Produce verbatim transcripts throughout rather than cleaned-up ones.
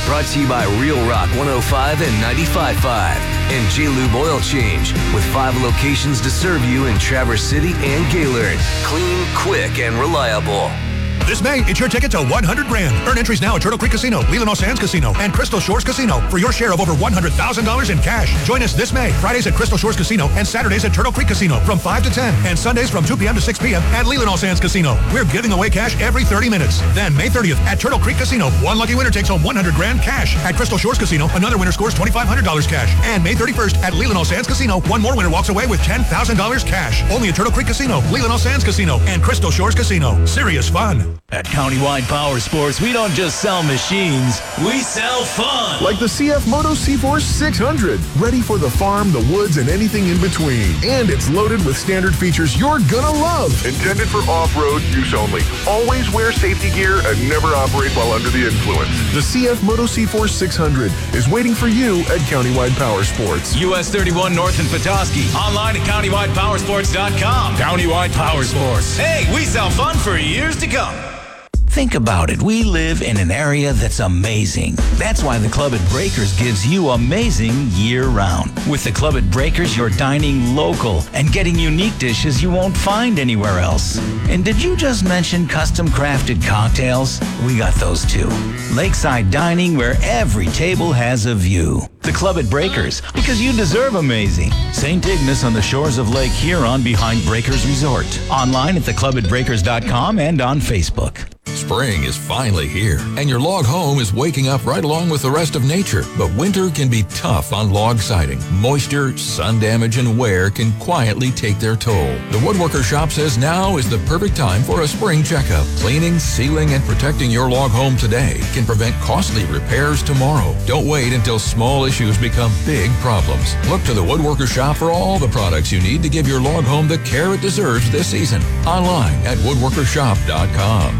Brought to you by Real Rock one oh five and ninety-five point five. And J-Lube Oil Change, with five locations to serve you in Traverse City and Gaylord. Clean, quick, and reliable. This May, it's your ticket to one hundred grand. Earn entries now at Turtle Creek Casino, Leland All Sands Casino, and Crystal Shores Casino for your share of over one hundred thousand dollars in cash. Join us this May, Fridays at Crystal Shores Casino and Saturdays at Turtle Creek Casino from five to ten, and Sundays from two p.m. to six p.m. at Leland All Sands Casino. We're giving away cash every thirty minutes. Then May thirtieth at Turtle Creek Casino, one lucky winner takes home one hundred grand cash. At Crystal Shores Casino, another winner scores twenty-five hundred dollars cash. And May thirty-first at Leland All Sands Casino, one more winner walks away with ten thousand dollars cash. Only at Turtle Creek Casino, Leland All Sands Casino, and Crystal Shores Casino. Serious fun. At Countywide Power Sports, we don't just sell machines, we sell fun. Like the C F Moto C-Force six hundred. Ready for the farm, the woods, and anything in between. And it's loaded with standard features you're gonna love. Intended for off-road use only. Always wear safety gear and never operate while under the influence. The C F Moto C-Force six hundred is waiting for you at Countywide Power Sports. U S thirty-one North in Petoskey. Online at countywide power sports dot com. Countywide Power Sports. Hey, we sell fun for years to come. Think about it. We live in an area that's amazing. That's why the Club at Breakers gives you amazing year-round. With the Club at Breakers, you're dining local and getting unique dishes you won't find anywhere else. And did you just mention custom-crafted cocktails? We got those too. Lakeside dining where every table has a view. The Club at Breakers, because you deserve amazing. Saint Ignace on the shores of Lake Huron behind Breakers Resort. Online at the club at breakers dot com and on Facebook. Spring is finally here, and your log home is waking up right along with the rest of nature. But winter can be tough on log siding. Moisture, sun damage, and wear can quietly take their toll. The Woodworker Shop says now is the perfect time for a spring checkup. Cleaning, sealing, and protecting your log home today can prevent costly repairs tomorrow. Don't wait until small issues become big problems. Look to the Woodworker Shop for all the products you need to give your log home the care it deserves this season. Online at woodworker shop dot com.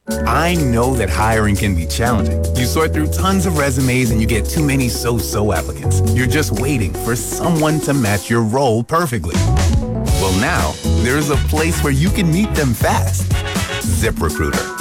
I know that hiring can be challenging. You sort through tons of resumes and you get too many so-so applicants. You're just waiting for someone to match your role perfectly. Well, now, there's a place where you can meet them fast. ZipRecruiter.